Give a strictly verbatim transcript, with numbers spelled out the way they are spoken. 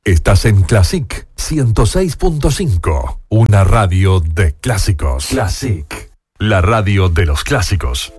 Estás en Classic ciento seis punto cinco, una radio de clásicos. Classic, la radio de los clásicos.